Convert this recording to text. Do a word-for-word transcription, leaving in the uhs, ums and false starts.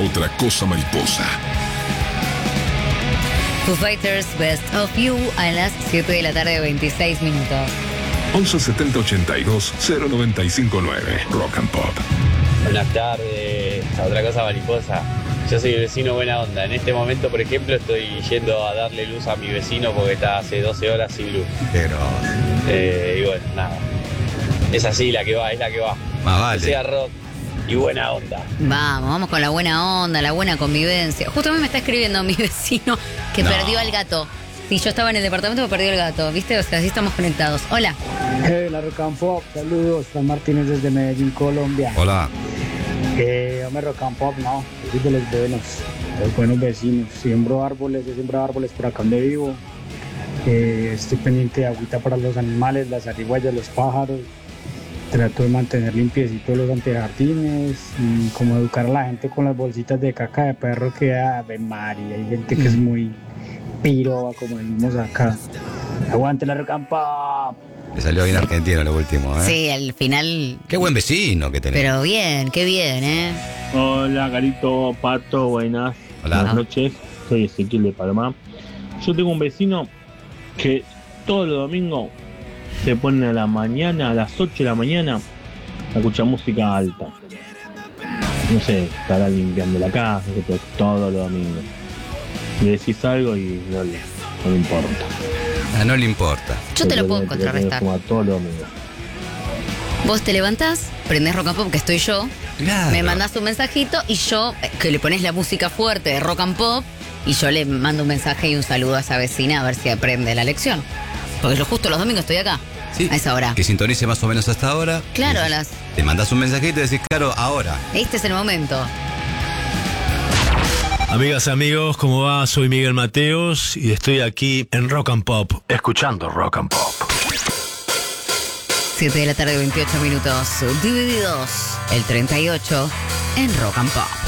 otra cosa mariposa. Foo Fighters, Best of You, a las siete de la tarde, veintiséis minutos. once setenta ochenta y dos cero noventa y cinco nueve. Rock and Pop. Buenas tardes. A otra cosa mariposa. Yo soy el vecino buena onda. En este momento, por ejemplo, estoy yendo a darle luz a mi vecino porque está hace doce horas sin luz. Pero... Eh, y bueno, nada. Es así la que va, es la que va. Más vale. Que sea rock y buena onda. Vamos, vamos con la buena onda, la buena convivencia. Justo a mí me está escribiendo mi vecino que No. perdió al gato. Si yo estaba en el departamento, me perdió el gato, ¿viste? O sea, así estamos conectados. Hola. Hey, la Rock and Pop, saludos, Juan Martínez desde Medellín, Colombia. Hola. Eh, hombre, Rock and Pop, no, yo soy de los buenos, los buenos vecinos. Siembro árboles, yo siembro árboles por acá donde vivo. Eh, estoy pendiente de agüita para los animales, las zarigüeyas, los pájaros. Trato de mantener limpiecitos los antejardines, y como educar a la gente con las bolsitas de caca de perro que ave María, hay gente que es muy piroba, como decimos acá. Aguante la Rock and Pop. Le salió bien argentino lo último, ¿eh? Sí, al final. Qué buen vecino que tenés. Pero bien, qué bien, ¿eh? Hola, Carito, Pato, buenas. Hola. Buenas noches, soy Ezequiel de Paloma. Yo tengo un vecino que todos los domingos se pone a la mañana, a las ocho de la mañana, a escuchar música alta. No sé, estará limpiando la casa, pero todos los domingos. Le decís algo y no le, no le importa. Ah, no le importa. Yo te lo puedo Pero contrarrestar. como a todos los domingos. Vos te levantás, prendés Rock and Pop, que estoy yo, Claro. me mandás un mensajito y yo, eh, que le pones la música fuerte de Rock and Pop, y yo le mando un mensaje y un saludo a esa vecina a ver si aprende la lección. Porque yo justo los domingos estoy acá, Sí. a esa hora. Que sintonice más o menos hasta ahora. Claro, Y a las... Te mandás un mensajito y decís, claro, ahora. Este es el momento. Amigas, amigos, ¿cómo va? Soy Miguel Mateos y estoy aquí en Rock and Pop, escuchando Rock and Pop. siete de la tarde, veintiocho minutos, divididos el treinta y ocho en Rock and Pop.